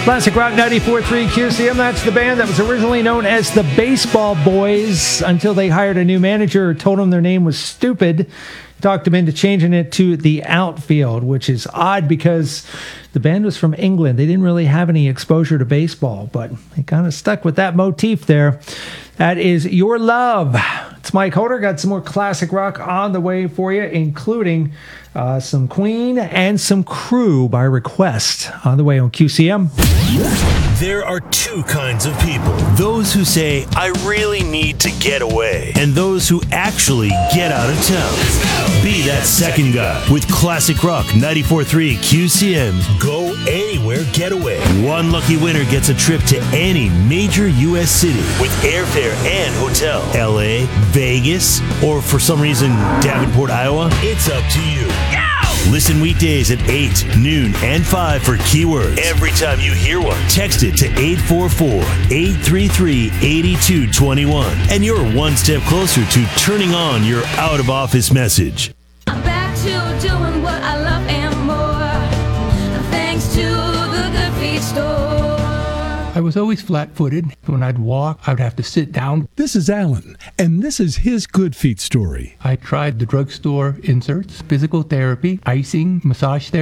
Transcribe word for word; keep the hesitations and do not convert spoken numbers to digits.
Classic Rock ninety-four point three Q C M. That's the band that was originally known as the Baseball Boys until they hired a new manager who told them their name was stupid. Talked them into changing it to the Outfield, which is odd because the band was from England. They didn't really have any exposure to baseball, but they kind of stuck with that motif there. That is Your Love. It's Mike Holder. Got some more classic rock on the way for you, including uh, some Queen and some Crew by request on the way on Q C M. There are two kinds of people. Those who say, I really need to get away. And those who actually get out of town. Be that second guy with Classic Rock ninety-four point three Q C M. Go anywhere getaway. One lucky winner gets a trip to any major U S city with airfare and hotel. L A, Vegas, or for some reason, Davenport, Iowa. It's up to you. Listen weekdays at eight, noon, and five for keywords. Every time you hear one, text it to eight four four, eight three three, eight two two one. And you're one step closer to turning on your out-of-office message. I'm back to doing what I love and more, thanks to the Good Feet store. I was always flat-footed. When I'd walk, I'd have to sit down. This is Alan, and this is his Good Feet story. I tried the drugstore inserts, physical therapy, icing, massage therapy.